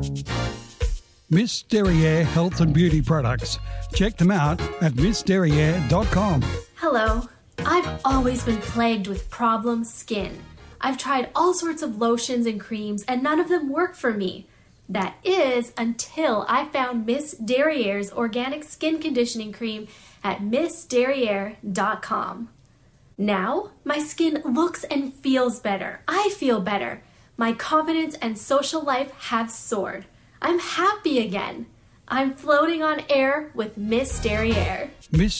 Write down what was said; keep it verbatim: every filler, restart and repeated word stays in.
Miss Derriere Health and Beauty Products. Check them out at miss derriere dot com. Hello. I've always been plagued with problem skin. I've tried all sorts of lotions and creams and none of them work for me. That is until I found Miss Derriere's organic skin conditioning cream at miss derriere dot com. Now, my skin looks and feels better. I feel better. My confidence and social life have soared. I'm happy again. I'm floating on air with Miss Derriere. Miss